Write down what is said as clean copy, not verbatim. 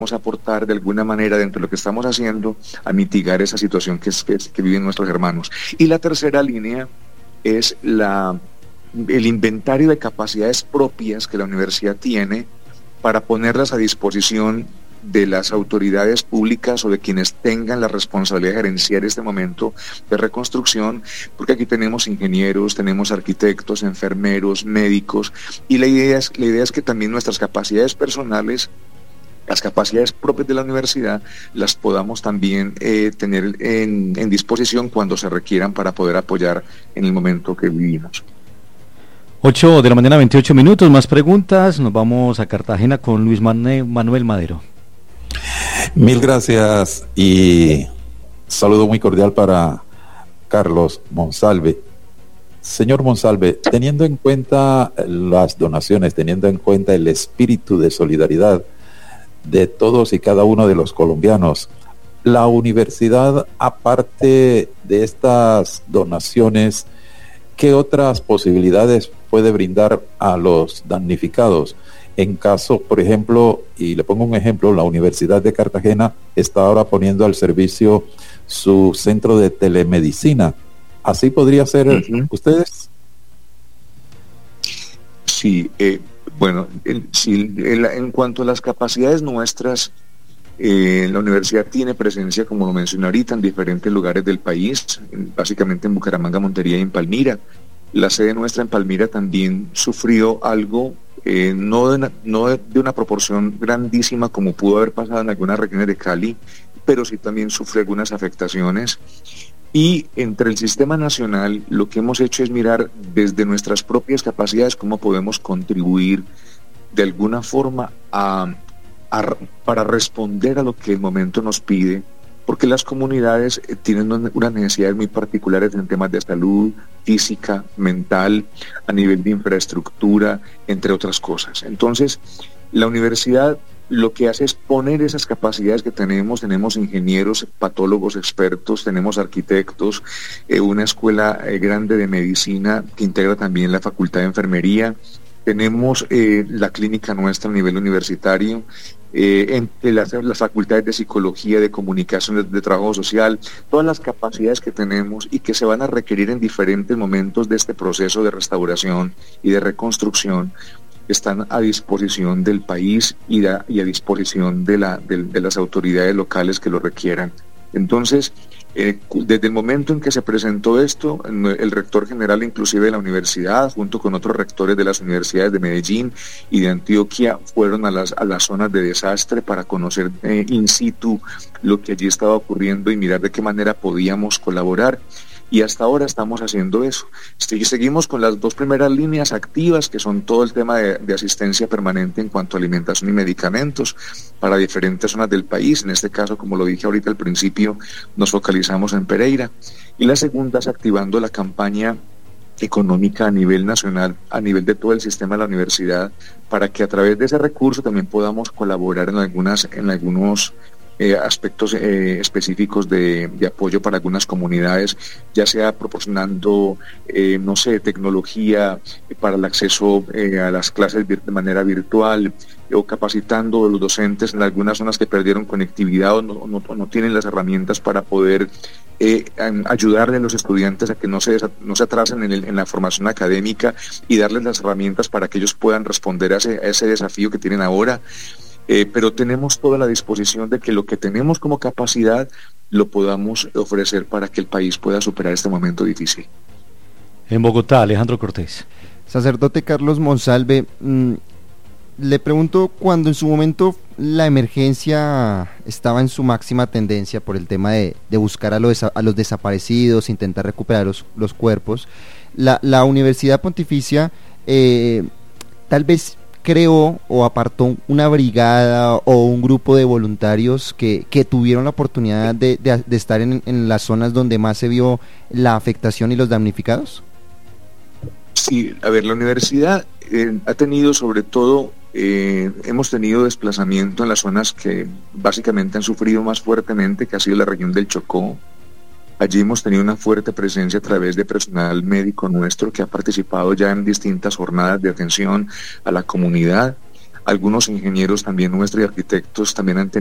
a aportar de alguna manera dentro de lo que estamos haciendo a mitigar esa situación que viven nuestros hermanos. Y la tercera línea es el inventario de capacidades propias que la universidad tiene para ponerlas a disposición de las autoridades públicas o de quienes tengan la responsabilidad de gerenciar este momento de reconstrucción, porque aquí tenemos ingenieros, tenemos arquitectos, enfermeros, médicos, y la idea es que también nuestras capacidades personales, las capacidades propias de la universidad, las podamos también tener en disposición cuando se requieran para poder apoyar en el momento que vivimos. 8 de la mañana, 28 minutos, más preguntas. Nos vamos a Cartagena con Luis Manuel Madero. Mil gracias y saludo muy cordial para Carlos Monsalve. Señor Monsalve, teniendo en cuenta las donaciones, teniendo en cuenta el espíritu de solidaridad de todos y cada uno de los colombianos, la universidad, aparte de estas donaciones, ¿qué otras posibilidades puede brindar a los damnificados? En caso, por ejemplo, y le pongo un ejemplo, la Universidad de Cartagena está ahora poniendo al servicio su centro de telemedicina. ¿Así podría ser ustedes? Sí, bueno, en cuanto a las capacidades nuestras, la universidad tiene presencia, como lo mencioné ahorita, en diferentes lugares del país, básicamente en Bucaramanga, Montería y en Palmira. La sede nuestra en Palmira también sufrió algo, no de una proporción grandísima como pudo haber pasado en algunas regiones de Cali, pero sí también sufrió algunas afectaciones. Y entre el sistema nacional lo que hemos hecho es mirar desde nuestras propias capacidades cómo podemos contribuir de alguna forma para responder a lo que el momento nos pide, porque las comunidades tienen unas necesidades muy particulares en temas de salud, física, mental, a nivel de infraestructura, entre otras cosas. Entonces, la universidad lo que hace es poner esas capacidades que tenemos ingenieros, patólogos expertos, tenemos arquitectos, una escuela grande de medicina que integra también la facultad de enfermería, tenemos la clínica nuestra a nivel universitario, entre las facultades de psicología, de comunicación, de trabajo social, todas las capacidades que tenemos y que se van a requerir en diferentes momentos de este proceso de restauración y de reconstrucción, están a disposición del país y a disposición de las autoridades locales que lo requieran. Entonces, desde el momento en que se presentó esto, el rector general inclusive de la universidad, junto con otros rectores de las universidades de Medellín y de Antioquia, fueron a las zonas de desastre para conocer in situ lo que allí estaba ocurriendo y mirar de qué manera podíamos colaborar. Y hasta ahora estamos haciendo eso. Seguimos con las dos primeras líneas activas, que son todo el tema de asistencia permanente en cuanto a alimentación y medicamentos para diferentes zonas del país. En este caso, como lo dije ahorita al principio, nos focalizamos en Pereira. Y la segunda es activando la campaña económica a nivel nacional, a nivel de todo el sistema de la universidad, para que a través de ese recurso también podamos colaborar en algunos aspectos específicos de apoyo para algunas comunidades, ya sea proporcionando, tecnología para el acceso a las clases de manera virtual, o capacitando a los docentes en algunas zonas que perdieron conectividad o no tienen las herramientas para poder ayudarle a los estudiantes a que no se atrasen en la formación académica y darles las herramientas para que ellos puedan responder a ese desafío que tienen ahora. Pero tenemos toda la disposición de que lo que tenemos como capacidad lo podamos ofrecer para que el país pueda superar este momento difícil. En Bogotá, Alejandro Cortés. Sacerdote Carlos Monsalve, le pregunto, cuando en su momento la emergencia estaba en su máxima tendencia por el tema de buscar a los desaparecidos, intentar recuperar los cuerpos, la Universidad Pontificia tal vez creó o apartó una brigada o un grupo de voluntarios que tuvieron la oportunidad de estar en las zonas donde más se vio la afectación y los damnificados. Sí, a ver, la universidad ha tenido sobre todo, hemos tenido desplazamiento en las zonas que básicamente han sufrido más fuertemente, que ha sido la región del Chocó. Allí hemos tenido una fuerte presencia a través de personal médico nuestro que ha participado ya en distintas jornadas de atención a la comunidad. algunos ingenieros también nuestros y arquitectos también han tenido